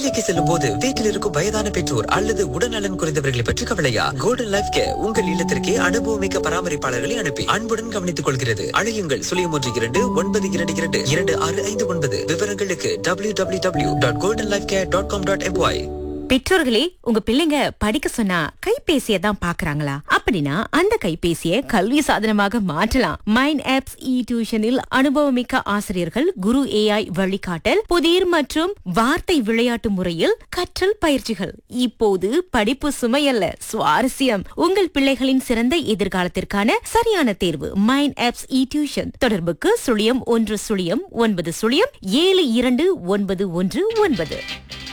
வேலைக்கு செல்லும் போது வீட்டில் இருக்கும் வயதான பெற்றோர் அல்லது உடல்நலன் குறைந்தவர்களை பற்றி கவலையா? கோல்டன் லைஃப் கேர் உங்கள் இல்லத்திற்கே அனுபவமிக்க பராமரிப்பாளர்களை அனுப்பி அன்புடன் கவனித்துக் கொள்கிறது. அழையுங்கள் 0112 விவரங்களுக்கு www.goldenlifecare.com.my. பெற்றோர்களே, உங்க பிள்ளைங்க படிக்க சொன்னா கைபேசியை தான் பாக்குறாங்களா? அப்படின்னா அந்த கைபேசியை கல்வி சாதனமாக மாற்றலாம். மைண்ட் ஆப்ஸ் டியூஷனில் அனுபவமிக்க ஆசிரியர்கள், குரு AI வழிகாட்டல், புதிர் மற்றும் வார்த்தை விளையாட்டு முறையில் கற்றல் பயிற்சிகள். இப்போது படிப்பு சுமையல்ல, சுவாரஸ்யம். உங்கள் பிள்ளைகளின் சிறந்த எதிர்காலத்திற்கான சரியான தேர்வு மைண்ட் ஆப்ஸ் டியூஷன். தொடர்புக்கு 0109072919.